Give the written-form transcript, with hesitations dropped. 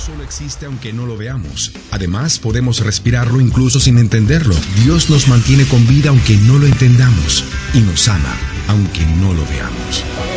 solo existe aunque no lo veamos. Además, podemos respirarlo incluso sin entenderlo. Dios nos mantiene con vida aunque no lo entendamos y nos ama aunque no lo veamos.